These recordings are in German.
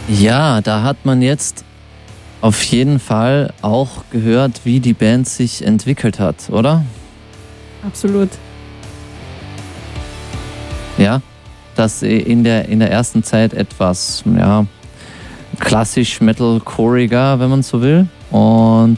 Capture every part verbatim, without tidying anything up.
Ja, da hat man jetzt auf jeden Fall auch gehört, wie die Band sich entwickelt hat, oder? Absolut. Ja, dass in der, in der ersten Zeit etwas, ja, klassisch metalcoreiger, wenn man so will. Und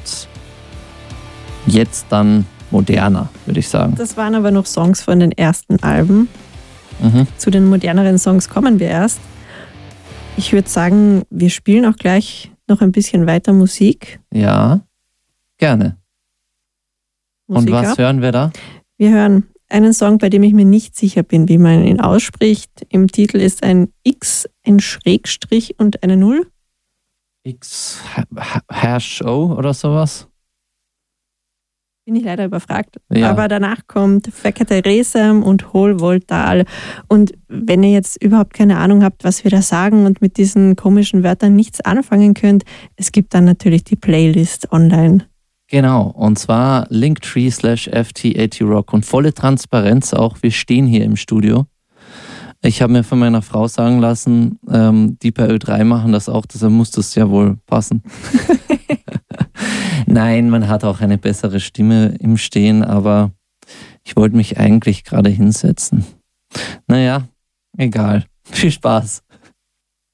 jetzt dann moderner, würde ich sagen. Das waren aber noch Songs von den ersten Alben. Mhm. Zu den moderneren Songs kommen wir erst. Ich würde sagen, wir spielen auch gleich noch ein bisschen weiter Musik. Ja, gerne. Musik Und was ab. hören wir da? Wir hören einen Song, bei dem ich mir nicht sicher bin, wie man ihn ausspricht. Im Titel ist ein X, ein Schrägstrich und eine Null. X Hash O oder sowas? Bin ich leider überfragt. Ja. Aber danach kommt Fekete Resam und Hol Voltal. Und wenn ihr jetzt überhaupt keine Ahnung habt, was wir da sagen und mit diesen komischen Wörtern nichts anfangen könnt, es gibt dann natürlich die Playlist online. Genau, und zwar linktree slash F T A T Rock und volle Transparenz auch. Wir stehen hier im Studio. Ich habe mir von meiner Frau sagen lassen, ähm, die bei Ö drei machen das auch, deshalb muss das ja wohl passen. Nein, man hat auch eine bessere Stimme im Stehen, aber ich wollte mich eigentlich gerade hinsetzen. Naja, egal. Viel Spaß.